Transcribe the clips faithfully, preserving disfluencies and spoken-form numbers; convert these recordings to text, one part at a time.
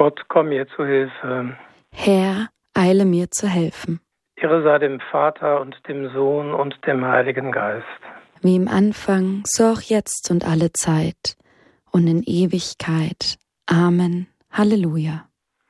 Gott, komm mir zu Hilfe. Herr, eile mir zu helfen. Ehre sei dem Vater und dem Sohn und dem Heiligen Geist. Wie im Anfang, so auch jetzt und alle Zeit und in Ewigkeit. Amen. Halleluja.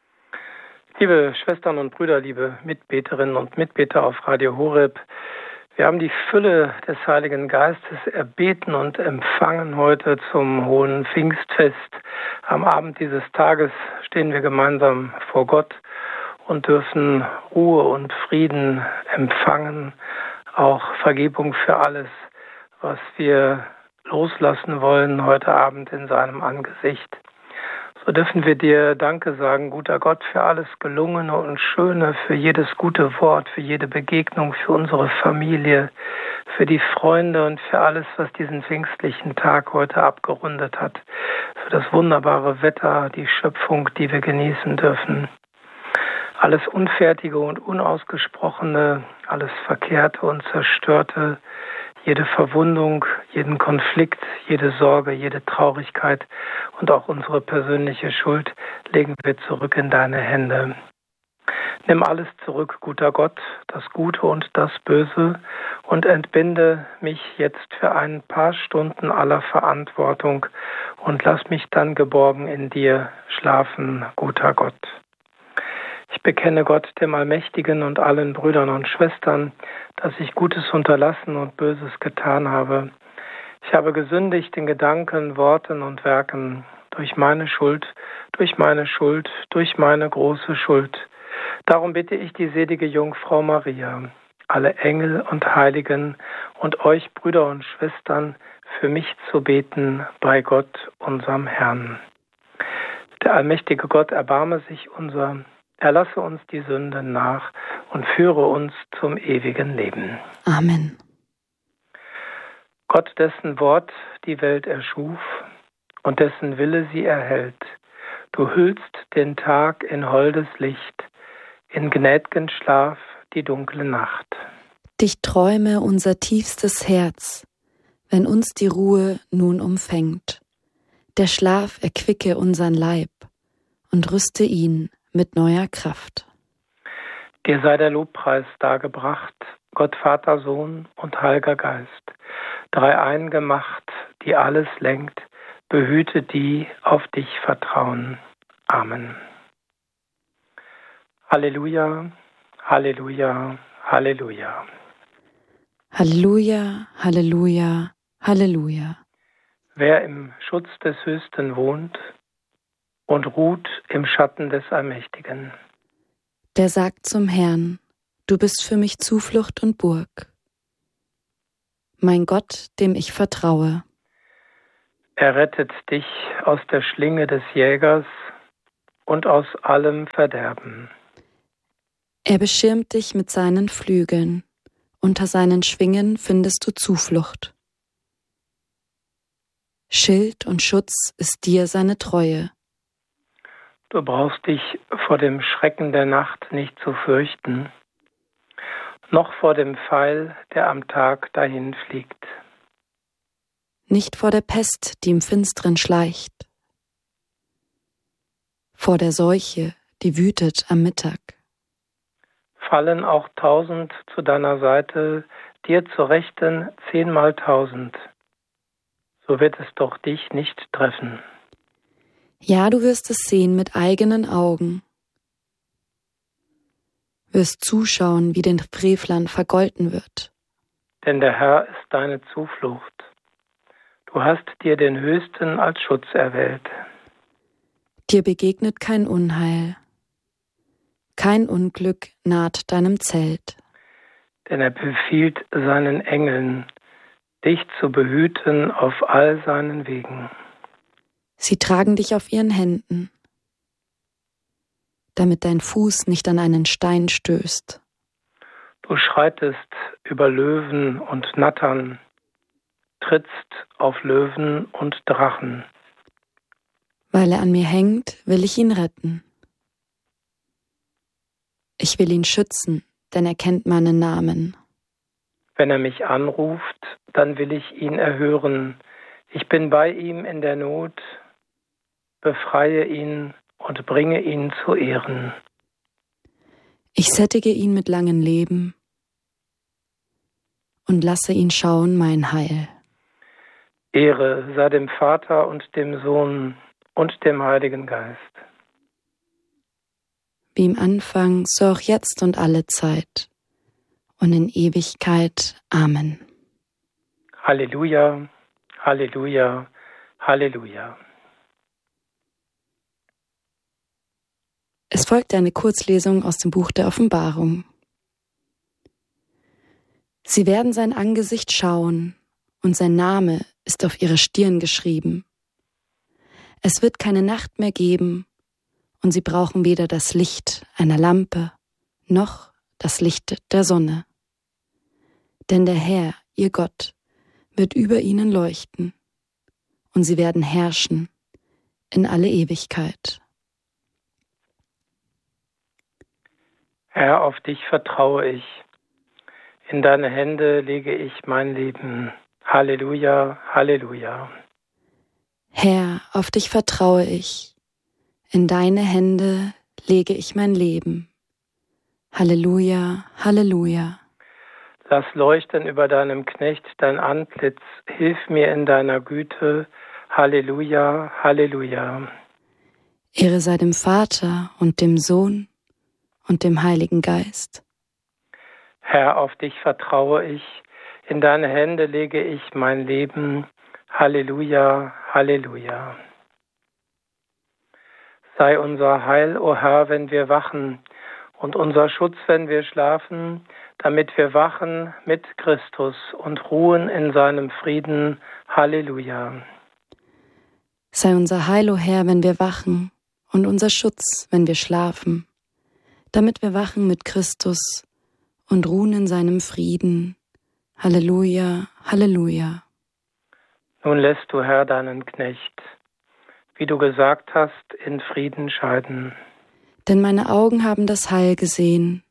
Liebe Schwestern und Brüder, liebe Mitbeterinnen und Mitbeter auf Radio Horeb, wir haben die Fülle des Heiligen Geistes erbeten und empfangen heute zum Hohen Pfingstfest. Am Abend dieses Tages stehen wir gemeinsam vor Gott und dürfen Ruhe und Frieden empfangen, auch Vergebung für alles, was wir loslassen wollen heute Abend in seinem Angesicht. So dürfen wir dir Danke sagen, guter Gott, für alles Gelungene und Schöne, für jedes gute Wort, für jede Begegnung, für unsere Familie, für die Freunde und für alles, was diesen pfingstlichen Tag heute abgerundet hat, für das wunderbare Wetter, die Schöpfung, die wir genießen dürfen. Alles Unfertige und Unausgesprochene, alles Verkehrte und Zerstörte, jede Verwundung, jeden Konflikt, jede Sorge, jede Traurigkeit und auch unsere persönliche Schuld legen wir zurück in deine Hände. Nimm alles zurück, guter Gott, das Gute und das Böse, und entbinde mich jetzt für ein paar Stunden aller Verantwortung und lass mich dann geborgen in dir schlafen, guter Gott. Ich bekenne Gott, dem Allmächtigen, und allen Brüdern und Schwestern, dass ich Gutes unterlassen und Böses getan habe. Ich habe gesündigt in Gedanken, Worten und Werken, durch meine Schuld, durch meine Schuld, durch meine große Schuld. Darum bitte ich die selige Jungfrau Maria, alle Engel und Heiligen und euch, Brüder und Schwestern, für mich zu beten bei Gott, unserem Herrn. Der allmächtige Gott erbarme sich unser. Er lasse uns die Sünden nach und führe uns zum ewigen Leben. Amen. Gott, dessen Wort die Welt erschuf und dessen Wille sie erhält, du hüllst den Tag in holdes Licht, in gnäd'gen Schlaf die dunkle Nacht. Dich träume unser tiefstes Herz, wenn uns die Ruhe nun umfängt. Der Schlaf erquicke unseren Leib und rüste ihn mit neuer Kraft. Dir sei der Lobpreis dargebracht, Gott Vater, Sohn und Heiliger Geist, dreiein gemacht, die alles lenkt, behüte die auf dich vertrauen. Amen. Halleluja, Halleluja, Halleluja. Halleluja, Halleluja, Halleluja. Wer im Schutz des Höchsten wohnt und ruht im Schatten des Allmächtigen, der sagt zum Herrn, du bist für mich Zuflucht und Burg. Mein Gott, dem ich vertraue. Er rettet dich aus der Schlinge des Jägers und aus allem Verderben. Er beschirmt dich mit seinen Flügeln, unter seinen Schwingen findest du Zuflucht. Schild und Schutz ist dir seine Treue. Du brauchst dich vor dem Schrecken der Nacht nicht zu fürchten, noch vor dem Pfeil, der am Tag dahin fliegt. Nicht vor der Pest, die im Finstern schleicht, vor der Seuche, die wütet am Mittag. Fallen auch tausend zu deiner Seite, dir zur Rechten zehnmal tausend, so wird es doch dich nicht treffen. Ja, du wirst es sehen mit eigenen Augen, wirst zuschauen, wie den Frevlern vergolten wird. Denn der Herr ist deine Zuflucht. Du hast dir den Höchsten als Schutz erwählt. Dir begegnet kein Unheil, kein Unglück naht deinem Zelt. Denn er befiehlt seinen Engeln, dich zu behüten auf all seinen Wegen. Sie tragen dich auf ihren Händen, damit dein Fuß nicht an einen Stein stößt. Du schreitest über Löwen und Nattern, trittst auf Löwen und Drachen. Weil er an mir hängt, will ich ihn retten. Ich will ihn schützen, denn er kennt meinen Namen. Wenn er mich anruft, dann will ich ihn erhören. Ich bin bei ihm in der Not, befreie ihn und bringe ihn zu Ehren. Ich sättige ihn mit langem Leben und lasse ihn schauen mein Heil. Ehre sei dem Vater und dem Sohn und dem Heiligen Geist. Wie im Anfang, so auch jetzt und alle Zeit und in Ewigkeit. Amen. Halleluja, Halleluja, Halleluja. Es folgt eine Kurzlesung aus dem Buch der Offenbarung. Sie werden sein Angesicht schauen, und sein Name ist auf ihre Stirn geschrieben. Es wird keine Nacht mehr geben, und sie brauchen weder das Licht einer Lampe noch das Licht der Sonne. Denn der Herr, ihr Gott, wird über ihnen leuchten, und sie werden herrschen in alle Ewigkeit. Herr, auf dich vertraue ich. In deine Hände lege ich mein Leben. Halleluja, Halleluja. Herr, auf dich vertraue ich. In deine Hände lege ich mein Leben. Halleluja, Halleluja. Lass leuchten über deinem Knecht dein Antlitz. Hilf mir in deiner Güte. Halleluja, Halleluja. Ehre sei dem Vater und dem Sohn und dem Heiligen Geist. Herr, auf dich vertraue ich. In deine Hände lege ich mein Leben. Halleluja, Halleluja. Sei unser Heil, o Herr, wenn wir wachen, und unser Schutz, wenn wir schlafen, damit wir wachen mit Christus und ruhen in seinem Frieden. Halleluja. Sei unser Heil, o Herr, wenn wir wachen, und unser Schutz, wenn wir schlafen, damit wir wachen mit Christus und ruhen in seinem Frieden. Halleluja, Halleluja. Nun lässt du, Herr, deinen Knecht, wie du gesagt hast, in Frieden scheiden. Denn meine Augen haben das Heil gesehen,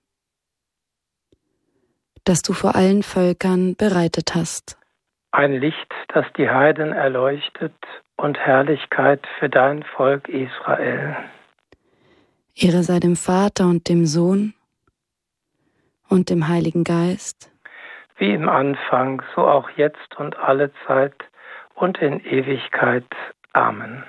das du vor allen Völkern bereitet hast. Ein Licht, das die Heiden erleuchtet, und Herrlichkeit für dein Volk Israel. Ehre sei dem Vater und dem Sohn und dem Heiligen Geist. Wie im Anfang, so auch jetzt und alle Zeit und in Ewigkeit. Amen.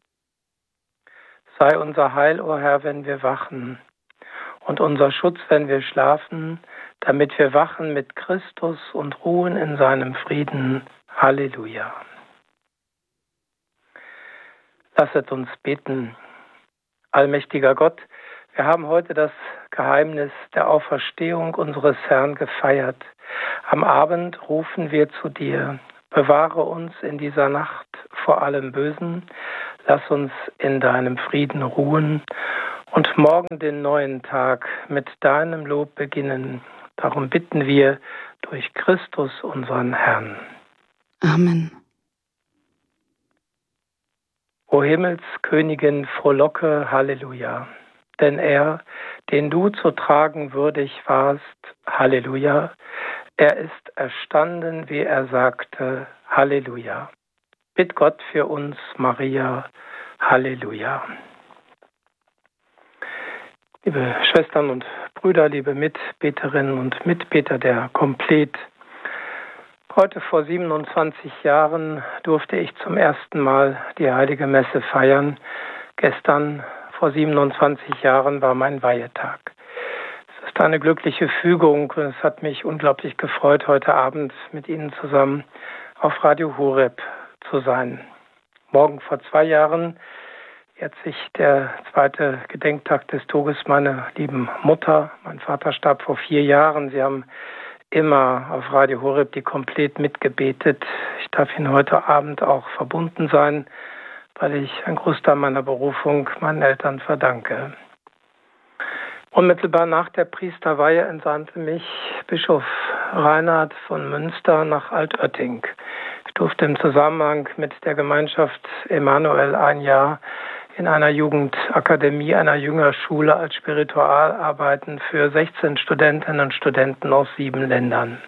Sei unser Heil, o Herr, wenn wir wachen, und unser Schutz, wenn wir schlafen, damit wir wachen mit Christus und ruhen in seinem Frieden. Halleluja. Lasset uns beten. Allmächtiger Gott, wir haben heute das Geheimnis der Auferstehung unseres Herrn gefeiert. Am Abend rufen wir zu dir. Bewahre uns in dieser Nacht vor allem Bösen. Lass uns in deinem Frieden ruhen und morgen den neuen Tag mit deinem Lob beginnen. Darum bitten wir durch Christus, unseren Herrn. Amen. O Himmelskönigin, frohlocke, Halleluja. Denn er, den du zu tragen würdig warst, Halleluja, er ist erstanden, wie er sagte, Halleluja. Bitt Gott für uns, Maria, Halleluja. Liebe Schwestern und Brüder, liebe Mitbeterinnen und Mitbeter der Komplet, heute vor siebenundzwanzig Jahren durfte ich zum ersten Mal die Heilige Messe feiern. Gestern vor siebenundzwanzig Jahren war mein Weihetag. Es ist eine glückliche Fügung und es hat mich unglaublich gefreut, heute Abend mit Ihnen zusammen auf Radio Horeb zu sein. Morgen vor zwei Jahren jährt sich der zweite Gedenktag des Todes meiner lieben Mutter. Mein Vater starb vor vier Jahren. Sie haben immer auf Radio Horeb die Komplet mitgebetet. Ich darf Ihnen heute Abend auch verbunden sein, weil ich einen Großteil meiner Berufung meinen Eltern verdanke. Unmittelbar nach der Priesterweihe entsandte mich Bischof Reinhard von Münster nach Altötting. Ich durfte im Zusammenhang mit der Gemeinschaft Emanuel ein Jahr in einer Jugendakademie, einer Jüngerschule als Spiritual arbeiten für sechzehn Studentinnen und Studenten aus sieben Ländern.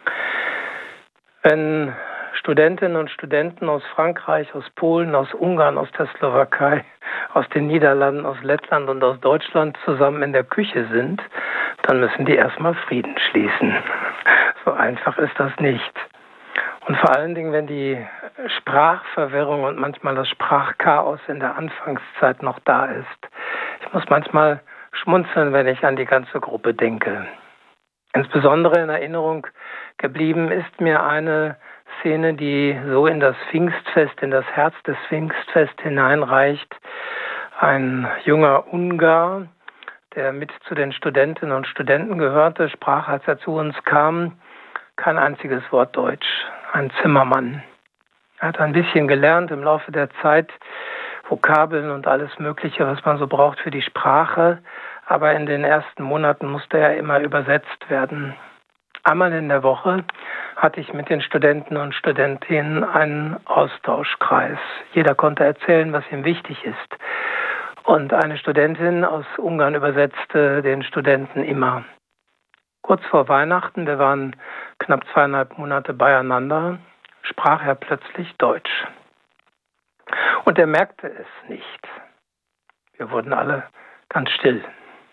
Wenn Studentinnen und Studenten aus Frankreich, aus Polen, aus Ungarn, aus der Slowakei, aus den Niederlanden, aus Lettland und aus Deutschland zusammen in der Küche sind, dann müssen die erstmal Frieden schließen. So einfach ist das nicht. Und vor allen Dingen, wenn die Sprachverwirrung und manchmal das Sprachchaos in der Anfangszeit noch da ist. Ich muss manchmal schmunzeln, wenn ich an die ganze Gruppe denke. Insbesondere in Erinnerung geblieben ist mir eine Szene, die so in das Pfingstfest, in das Herz des Pfingstfest hineinreicht. Ein junger Ungar, der mit zu den Studentinnen und Studenten gehörte, sprach, als er zu uns kam, kein einziges Wort Deutsch. Ein Zimmermann. Er hat ein bisschen gelernt im Laufe der Zeit, Vokabeln und alles Mögliche, was man so braucht für die Sprache. Aber in den ersten Monaten musste er immer übersetzt werden. Einmal in der Woche hatte ich mit den Studenten und Studentinnen einen Austauschkreis. Jeder konnte erzählen, was ihm wichtig ist. Und eine Studentin aus Ungarn übersetzte den Studenten immer. Kurz vor Weihnachten, wir waren knapp zweieinhalb Monate beieinander, sprach er plötzlich Deutsch. Und er merkte es nicht. Wir wurden alle ganz still.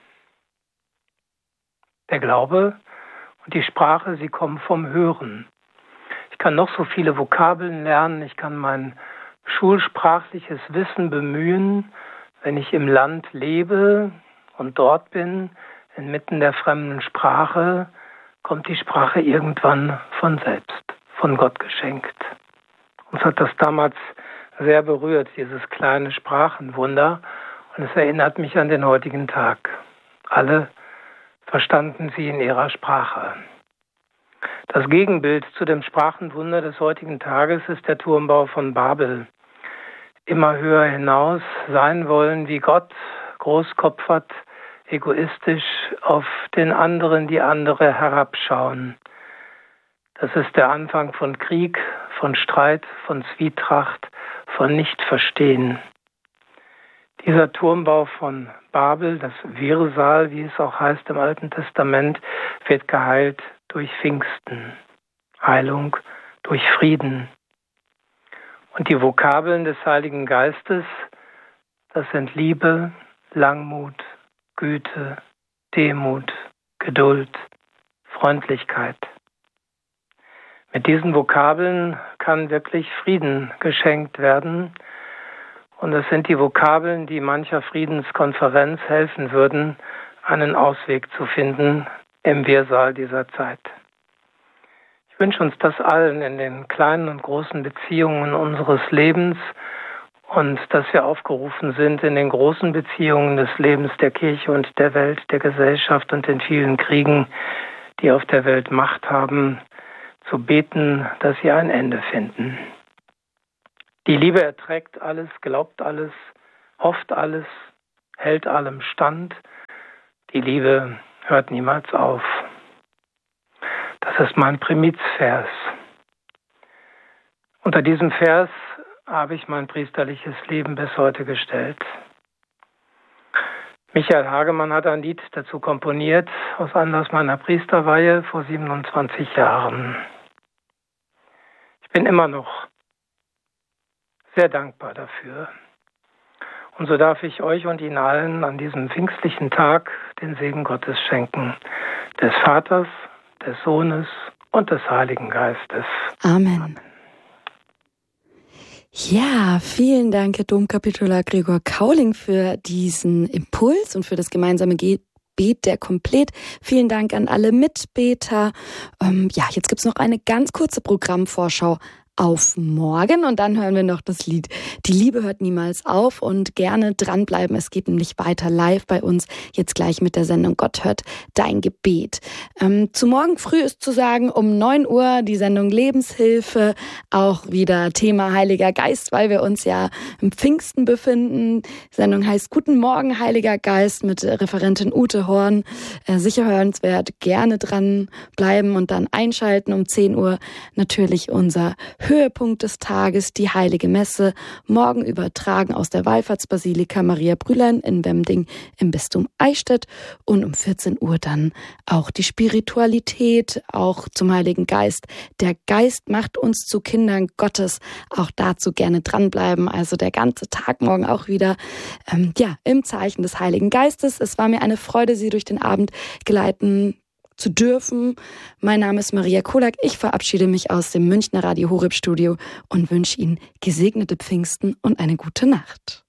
Der Glaube und die Sprache, sie kommen vom Hören. Ich kann noch so viele Vokabeln lernen, ich kann mein schulsprachliches Wissen bemühen, wenn ich im Land lebe und dort bin, inmitten der fremden Sprache, kommt die Sprache irgendwann von selbst, von Gott geschenkt. Uns hat das damals sehr berührt, dieses kleine Sprachenwunder, und es erinnert mich an den heutigen Tag. Alle verstanden sie in ihrer Sprache. Das Gegenbild zu dem Sprachenwunder des heutigen Tages ist der Turmbau von Babel. Immer höher hinaus sein wollen wie Gott, großkopfert, egoistisch auf den anderen, die andere herabschauen. Das ist der Anfang von Krieg, von Streit, von Zwietracht, von Nichtverstehen. Dieser Turmbau von Babel, das Wirsal, wie es auch heißt im Alten Testament, wird geheilt durch Pfingsten, Heilung durch Frieden. Und die Vokabeln des Heiligen Geistes, das sind Liebe, Langmut, Güte, Demut, Geduld, Freundlichkeit. Mit diesen Vokabeln kann wirklich Frieden geschenkt werden. Und es sind die Vokabeln, die mancher Friedenskonferenz helfen würden, einen Ausweg zu finden im Wirrsal dieser Zeit. Ich wünsche uns das allen in den kleinen und großen Beziehungen unseres Lebens und dass wir aufgerufen sind, in den großen Beziehungen des Lebens der Kirche und der Welt, der Gesellschaft und den vielen Kriegen, die auf der Welt Macht haben, zu beten, dass sie ein Ende finden. Die Liebe erträgt alles, glaubt alles, hofft alles, hält allem stand. Die Liebe hört niemals auf. Das ist mein Primizvers. Unter diesem Vers habe ich mein priesterliches Leben bis heute gestellt. Michael Hagemann hat ein Lied dazu komponiert, aus Anlass meiner Priesterweihe vor siebenundzwanzig Jahren. Ich bin immer noch sehr dankbar dafür. Und so darf ich euch und Ihnen allen an diesem pfingstlichen Tag den Segen Gottes schenken, des Vaters, des Sohnes und des Heiligen Geistes. Amen. Amen. Ja, vielen Dank, Herr Domkapitular Gregor Kauling, für diesen Impuls und für das gemeinsame Gebet der Komplett. Vielen Dank an alle Mitbeter. Ähm, ja, jetzt gibt's noch eine ganz kurze Programmvorschau auf morgen und dann hören wir noch das Lied Die Liebe hört niemals auf und gerne dranbleiben. Es geht nämlich weiter live bei uns, jetzt gleich mit der Sendung Gott hört dein Gebet. Ähm, zu morgen früh ist zu sagen, um neun Uhr die Sendung Lebenshilfe, auch wieder Thema Heiliger Geist, weil wir uns ja im Pfingsten befinden. Die Sendung heißt Guten Morgen, Heiliger Geist mit Referentin Ute Horn. Äh, sicher hörenswert, gerne dranbleiben und dann einschalten um zehn Uhr natürlich unser Höhepunkt des Tages die Heilige Messe, morgen übertragen aus der Wallfahrtsbasilika Maria Brülein in Wemding im Bistum Eichstätt und um vierzehn Uhr dann auch die Spiritualität, auch zum Heiligen Geist. Der Geist macht uns zu Kindern Gottes, auch dazu gerne dranbleiben, also der ganze Tag morgen auch wieder ähm, ja, im Zeichen des Heiligen Geistes. Es war mir eine Freude, Sie durch den Abend geleiten zu dürfen. Mein Name ist Maria Kolak. Ich verabschiede mich aus dem Münchner Radio Horeb Studio und wünsche Ihnen gesegnete Pfingsten und eine gute Nacht.